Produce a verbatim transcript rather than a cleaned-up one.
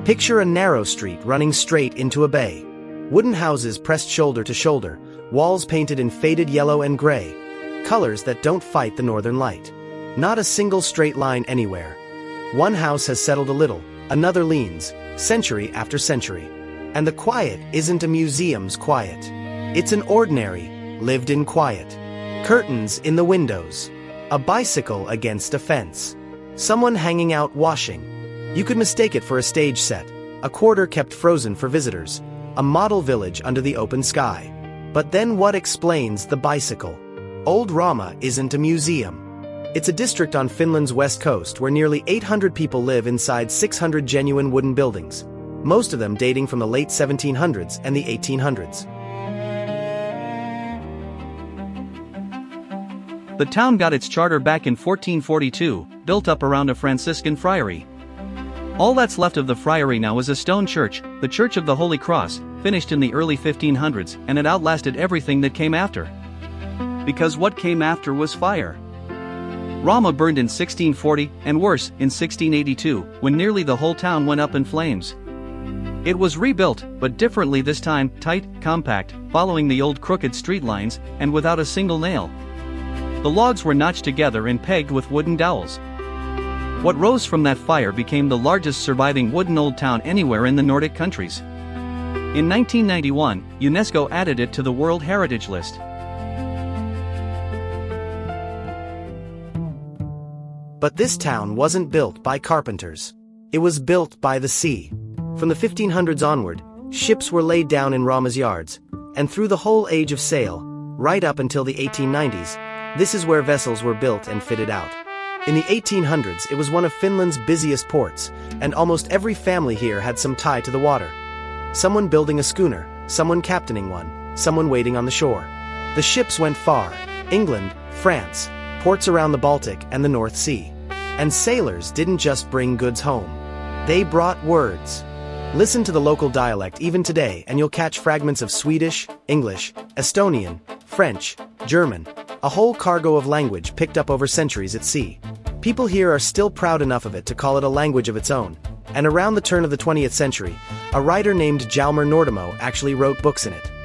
Picture a narrow street running straight into a bay. Wooden houses pressed shoulder to shoulder, walls painted in faded yellow and gray, colors that don't fight the northern light. Not a single straight line anywhere. One house has settled a little, another leans, century after century. And the quiet isn't a museum's quiet. It's an ordinary, lived-in quiet. Curtains in the windows. A bicycle against a fence. Someone hanging out washing. You could mistake it for a stage set, a quarter kept frozen for visitors, a model village under the open sky. But then what explains the bicycle? Old Rama isn't a museum. It's a district on Finland's west coast where nearly eight hundred people live inside six hundred genuine wooden buildings, most of them dating from the late seventeen hundreds and the eighteen hundreds. The town got its charter back in fourteen forty-two, built up around a Franciscan friary. All that's left of the friary now is a stone church, the Church of the Holy Cross, finished in the early fifteen hundreds, and it outlasted everything that came after. Because what came after was fire. Rama burned in sixteen forty, and worse, in sixteen eighty-two, when nearly the whole town went up in flames. It was rebuilt, but differently this time, tight, compact, following the old crooked street lines, and without a single nail. The logs were notched together and pegged with wooden dowels. What rose from that fire became the largest surviving wooden old town anywhere in the Nordic countries. In nineteen ninety-one, UNESCO added it to the World Heritage List. But this town wasn't built by carpenters. It was built by the sea. From the fifteen hundreds onward, ships were laid down in Rama's yards, and through the whole age of sail, right up until the eighteen nineties, this is where vessels were built and fitted out. In the eighteen hundreds, it was one of Finland's busiest ports, and almost every family here had some tie to the water. Someone building a schooner, someone captaining one, someone waiting on the shore. The ships went far: England, France, ports around the Baltic and the North Sea. And sailors didn't just bring goods home. They brought words. Listen to the local dialect even today and you'll catch fragments of Swedish, English, Estonian, French, German, a whole cargo of language picked up over centuries at sea. People here are still proud enough of it to call it a language of its own. And around the turn of the twentieth century, a writer named Hjalmar Nordemo actually wrote books in it.